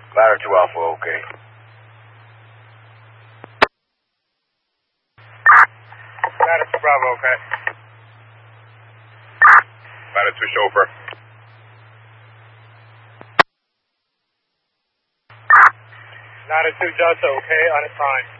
Ladder 2 Alpha, okay. Ladder 2 Bravo, okay. Ladder 2 Chauffeur. Ladder 2 Delta, okay, on its line.